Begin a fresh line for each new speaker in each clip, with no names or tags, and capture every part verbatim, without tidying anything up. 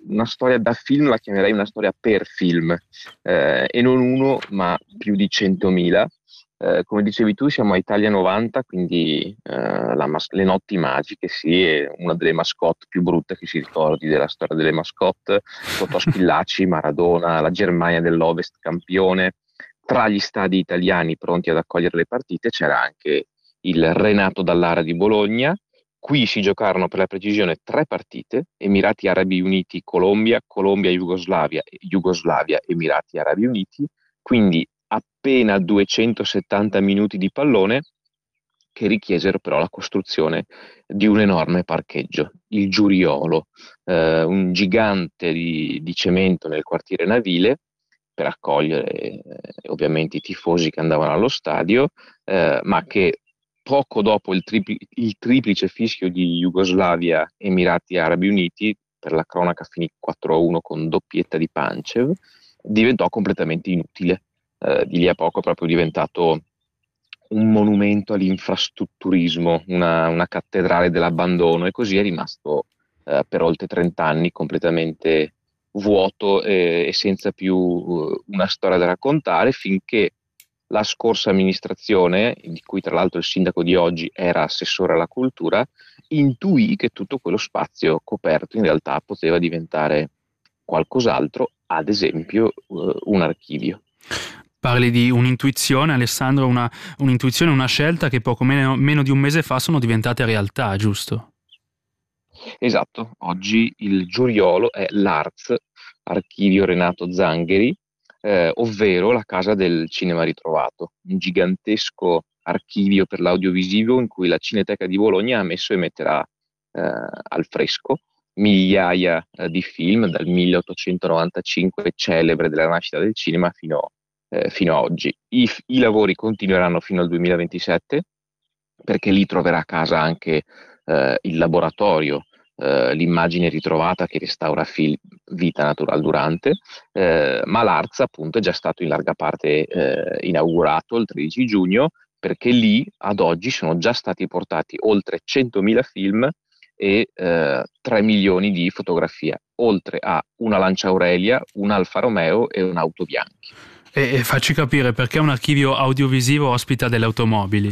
una storia da film, la chiamerei una storia per film, eh, e non uno, ma più di centomila. Eh, come dicevi tu, siamo a Italia novanta, quindi eh, la mas- le notti magiche, sì, è una delle mascotte più brutte che si ricordi della storia delle mascotte. Totò Schillaci, Maradona, la Germania dell'Ovest campione. Tra gli stadi italiani pronti ad accogliere le partite c'era anche il Renato Dallara di Bologna. Qui si giocarono per la precisione tre partite: Emirati Arabi Uniti, Colombia, Colombia, Jugoslavia, Jugoslavia, Emirati Arabi Uniti, quindi appena duecentosettanta minuti di pallone, che richiesero però la costruzione di un enorme parcheggio, il Giuriolo, eh, un gigante di, di cemento nel quartiere navile per accogliere eh, ovviamente i tifosi che andavano allo stadio, eh, ma che poco dopo il, tripli- il triplice fischio di Jugoslavia Emirati Arabi Uniti, per la cronaca finì quattro a uno con doppietta di Pancev, diventò completamente inutile. Eh, di lì a poco è proprio diventato un monumento all'infrastrutturismo, una, una cattedrale dell'abbandono, e così è rimasto eh, per oltre trenta anni completamente vuoto e, e senza più eh, una storia da raccontare, finché la scorsa amministrazione, di cui tra l'altro il sindaco di oggi era assessore alla cultura, intuì che tutto quello spazio coperto in realtà poteva diventare qualcos'altro, ad esempio eh, un archivio.
Parli di un'intuizione, Alessandro, una, un'intuizione, una scelta che poco meno, meno di un mese fa sono diventate realtà, giusto?
Esatto, oggi il Giuriolo è l'Arts, Archivio Renato Zangheri, eh, ovvero la casa del cinema ritrovato, un gigantesco archivio per l'audiovisivo in cui la Cineteca di Bologna ha messo e metterà eh, al fresco migliaia eh, di film dal milleottocentonovantacinque, celebre della nascita del cinema, fino, eh, fino a oggi. I, I lavori continueranno fino al duemilaventisette, perché lì troverà a casa anche eh, il laboratorio, eh, l'immagine ritrovata che restaura fil- vita natural durante, eh, ma l'Arts appunto è già stato in larga parte eh, inaugurato il tredici giugno, perché lì ad oggi sono già stati portati oltre centomila film e eh, tre milioni di fotografie, oltre a una Lancia Aurelia, un Alfa Romeo e un'auto Bianchi.
E, e facci capire perché un archivio audiovisivo ospita delle automobili.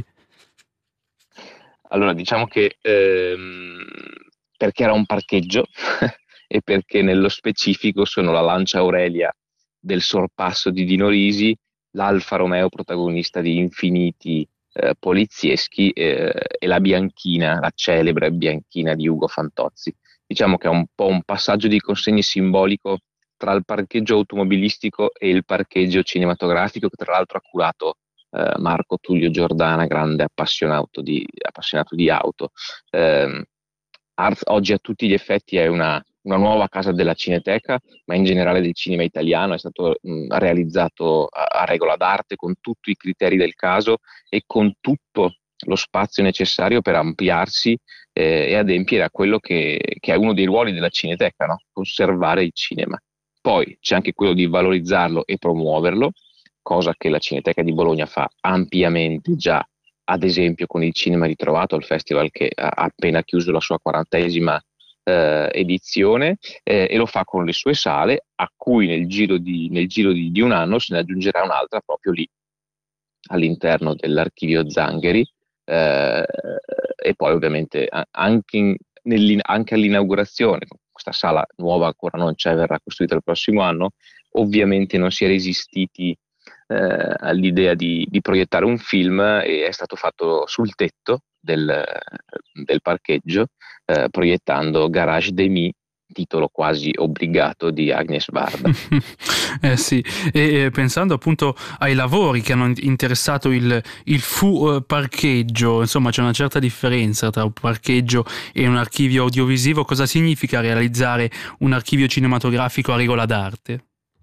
Allora, diciamo che ehm, perché era un parcheggio e perché nello specifico sono la Lancia Aurelia del sorpasso di Dino Risi, l'Alfa Romeo protagonista di Infiniti eh, polizieschi, eh, e la Bianchina, la celebre Bianchina di Ugo Fantozzi. Diciamo che è un po' un passaggio di consegne simbolico tra il parcheggio automobilistico e il parcheggio cinematografico, che tra l'altro ha curato eh, Marco Tullio Giordana, grande appassionato di, appassionato di auto. Eh, Ars oggi a tutti gli effetti è una, una nuova casa della Cineteca, ma in generale del cinema italiano. È stato mh, realizzato a, a regola d'arte, con tutti i criteri del caso e con tutto lo spazio necessario per ampliarsi eh, e adempiere a quello che, che è uno dei ruoli della Cineteca, no? Conservare il cinema. Poi c'è anche quello di valorizzarlo e promuoverlo, cosa che la Cineteca di Bologna fa ampiamente già, ad esempio con il Cinema Ritrovato, il festival che ha appena chiuso la sua quarantesima eh, edizione, eh, e lo fa con le sue sale, a cui nel giro di, nel giro di, di un anno se ne aggiungerà un'altra proprio lì, all'interno dell'archivio Zangheri, eh, e poi ovviamente anche, in, anche all'inaugurazione, questa sala nuova ancora non c'è, verrà costruita il prossimo anno, ovviamente non si è resistiti eh, all'idea di, di proiettare un film, e è stato fatto sul tetto del, del parcheggio, eh, proiettando Garage des Mi, titolo quasi obbligato di Agnes Varda.
Eh sì, e eh, pensando appunto ai lavori che hanno interessato il, il fu eh, parcheggio, insomma c'è una certa differenza tra un parcheggio e un archivio audiovisivo. Cosa significa realizzare un archivio cinematografico a regola d'arte?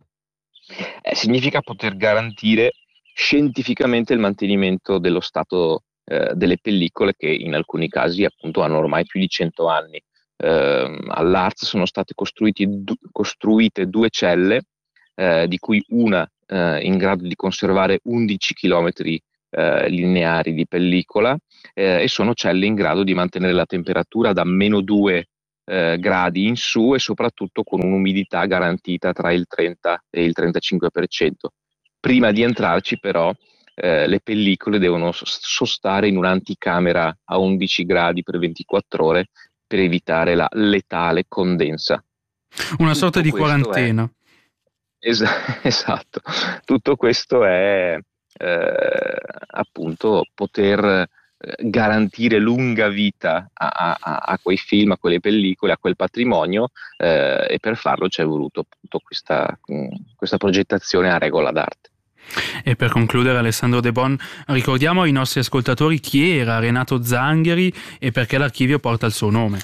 Eh, significa poter garantire scientificamente il mantenimento dello stato eh, delle pellicole, che in alcuni casi appunto hanno ormai più di cento anni. Eh, All'Arts sono state costruiti du- costruite due celle, eh, di cui una eh, in grado di conservare undici chilometri eh, lineari di pellicola, eh, e sono celle in grado di mantenere la temperatura da meno due eh, gradi in su e soprattutto con un'umidità garantita tra il trenta e il trentacinque per cento. Prima di entrarci però eh, le pellicole devono sostare in un'anticamera a undici gradi per ventiquattro ore per evitare la letale condensa.
Una Tutto sorta di quarantena.
È, es- esatto, tutto questo è eh, appunto poter garantire lunga vita a, a, a quei film, a quelle pellicole, a quel patrimonio, eh, e per farlo ci è voluto appunto questa, questa progettazione a regola d'arte.
E per concludere, Alessandro De Bon, ricordiamo ai nostri ascoltatori chi era Renato Zangheri e perché l'archivio porta il suo nome.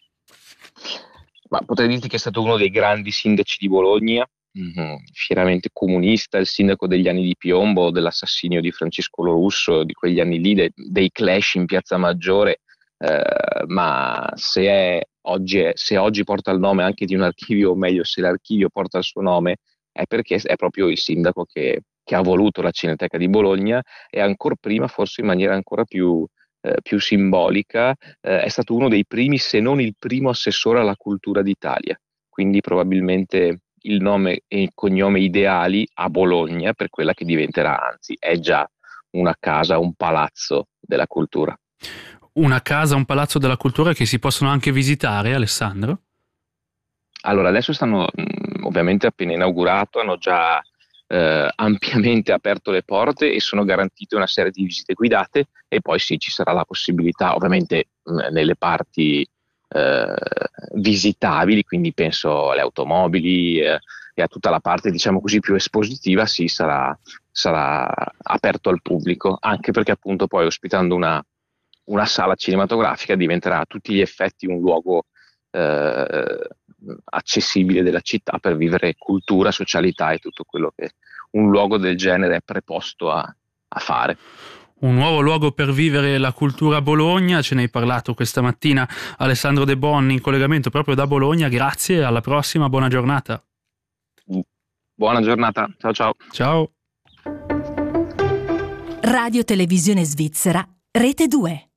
Ma potrei dirti che è stato uno dei grandi sindaci di Bologna, mm-hmm, fieramente comunista, il sindaco degli anni di piombo, dell'assassinio di Francesco Lorusso, di quegli anni lì, de- dei clash in Piazza Maggiore, eh, ma se, è, oggi è, se oggi porta il nome anche di un archivio, o meglio se l'archivio porta il suo nome, è perché è proprio il sindaco che, che ha voluto la Cineteca di Bologna, e ancora prima, forse in maniera ancora più Eh, più simbolica, eh, è stato uno dei primi, se non il primo assessore alla cultura d'Italia, quindi probabilmente il nome e il cognome ideali a Bologna per quella che diventerà, anzi è già una casa, un palazzo della cultura.
Una casa, un palazzo della cultura che si possono anche visitare, Alessandro?
Allora, adesso stanno mh, ovviamente appena inaugurato, hanno già eh, ampiamente aperto le porte e sono garantite una serie di visite guidate, e poi sì, ci sarà la possibilità, ovviamente mh, nelle parti eh, visitabili, quindi penso alle automobili eh, e a tutta la parte, diciamo così, più espositiva, sì, sarà, sarà aperto al pubblico, anche perché appunto poi ospitando una, una sala cinematografica diventerà a tutti gli effetti un luogo eh, accessibile della città per vivere cultura, socialità e tutto quello che un luogo del genere è preposto a, a fare.
Un nuovo luogo per vivere la cultura a Bologna, ce ne hai parlato questa mattina Alessandro De Bon in collegamento proprio da Bologna. Grazie, alla prossima, buona giornata.
Buona giornata, ciao ciao.
Ciao.
Radio Televisione Svizzera, Rete due.